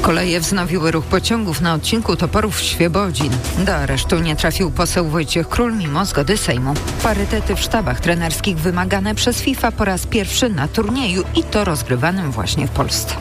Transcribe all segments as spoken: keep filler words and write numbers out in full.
Koleje wznowiły ruch pociągów na odcinku Toporów-Świebodzin. Do aresztu nie trafił poseł Wojciech Król mimo zgody Sejmu. Parytety w sztabach trenerskich wymagane przez FIFA po raz pierwszy na turnieju i to rozgrywanym właśnie w Polsce.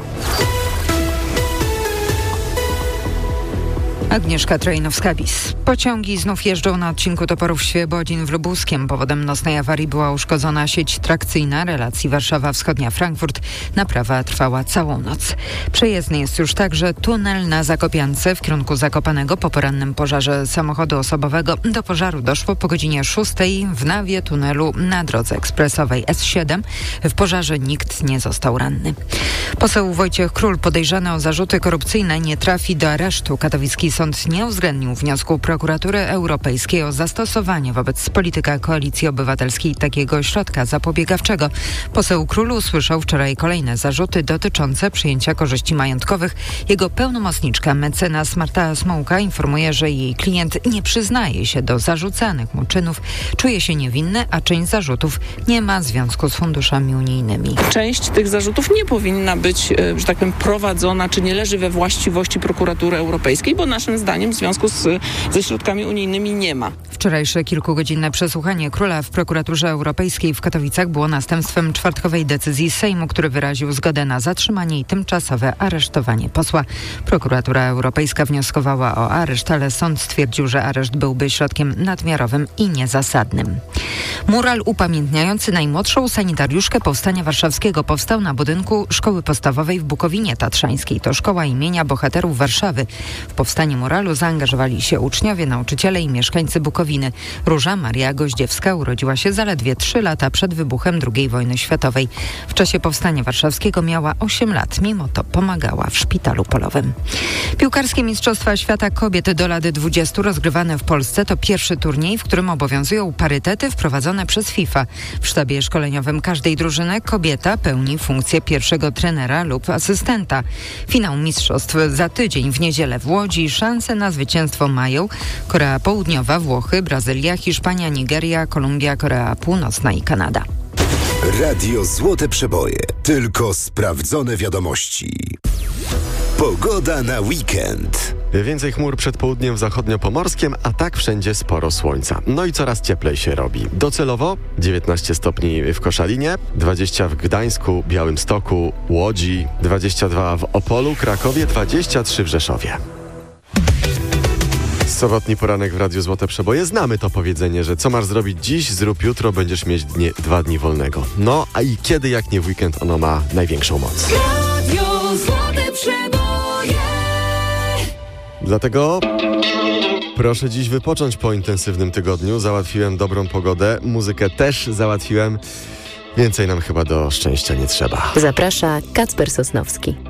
Agnieszka Trojnowska-Bis. Pociągi znów jeżdżą na odcinku Toporów-Świebodzin w Lubuskiem. Powodem nocnej awarii była uszkodzona sieć trakcyjna relacji Warszawa Wschodnia-Frankfurt. Naprawa trwała całą noc. Przejezdny jest już także tunel na Zakopiance w kierunku Zakopanego. Po porannym pożarze samochodu osobowego do pożaru doszło po godzinie szóstej w nawie tunelu na drodze ekspresowej S siedem. W pożarze nikt nie został ranny. Poseł Wojciech Król podejrzany o zarzuty korupcyjne nie trafi do aresztu. Katowicki sąd nie uwzględnił wniosku prokuratury europejskiej o zastosowanie wobec polityka Koalicji Obywatelskiej takiego środka zapobiegawczego. Poseł Król usłyszał wczoraj kolejne zarzuty dotyczące przyjęcia korzyści majątkowych. Jego pełnomocniczka mecenas Marta Smołka informuje, że jej klient nie przyznaje się do zarzucanych mu czynów, czuje się niewinny, a część zarzutów nie ma związku z funduszami unijnymi. Część tych zarzutów nie powinna być, że tak powiem, prowadzona, czy nie leży we właściwości prokuratury europejskiej, bo naszym zdaniem w związku z, ze środkami unijnymi nie ma. Wczorajsze kilkugodzinne przesłuchanie Króla w prokuraturze europejskiej w Katowicach było następstwem czwartkowej decyzji Sejmu, który wyraził zgodę na zatrzymanie i tymczasowe aresztowanie posła. Prokuratura Europejska wnioskowała o areszt, ale sąd stwierdził, że areszt byłby środkiem nadmiarowym i niezasadnym. Mural upamiętniający najmłodszą sanitariuszkę Powstania Warszawskiego powstał na budynku Szkoły Podstawowej w Bukowinie Tatrzańskiej. To szkoła imienia bohaterów Warszawy. W powstanie muralu zaangażowali się uczniowie, nauczyciele i mieszkańcy Bukowiny. Róża Maria Goździewska urodziła się zaledwie trzy lata przed wybuchem drugiej wojny światowej. W czasie Powstania Warszawskiego miała osiem lat, mimo to pomagała w szpitalu polowym. Piłkarskie Mistrzostwa Świata Kobiet do lat dwudziestu rozgrywane w Polsce to pierwszy turniej, w którym obowiązują parytety wprowadzone przez FIFA. W sztabie szkoleniowym każdej drużyny kobieta pełni funkcję pierwszego trenera lub asystenta. Finał mistrzostw za tydzień w niedzielę w Łodzi. Szanse na zwycięstwo mają Korea Południowa, Włochy, Brazylia, Hiszpania, Nigeria, Kolumbia, Korea Północna i Kanada. Radio Złote Przeboje. Tylko sprawdzone wiadomości. Pogoda na weekend. Więcej chmur przed południem zachodniopomorskiem, a tak wszędzie sporo słońca. No i coraz cieplej się robi. Docelowo dziewiętnaście stopni w Koszalinie, dwadzieścia w Gdańsku, Białymstoku, Łodzi, dwadzieścia dwa w Opolu, Krakowie, dwadzieścia trzy w Rzeszowie. Sobotni poranek w Radiu Złote Przeboje. Znamy to powiedzenie, że co masz zrobić dziś, zrób jutro, będziesz mieć dnie, dwa dni wolnego. No, a i kiedy, jak nie w weekend, ono ma największą moc. Radio Złote Przeboje. Dlatego proszę dziś wypocząć po intensywnym tygodniu. Załatwiłem dobrą pogodę, muzykę też załatwiłem. Więcej nam chyba do szczęścia nie trzeba. Zaprasza Kacper Sosnowski.